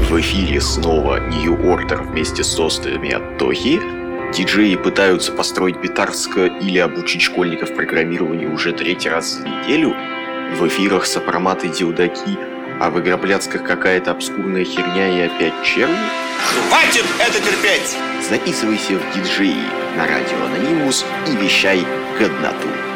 В эфире снова New Order вместе с сестрами от Тохи. Диджеи пытаются построить битарско или обучить школьников программированию уже 3-й раз за неделю. В эфирах сопроматы Дилдаки, а в Игроблядсках какая-то обскурная херня и опять черви. Хватит это терпеть! Записывайся в диджеи на радио Анонимус и вещай годноту.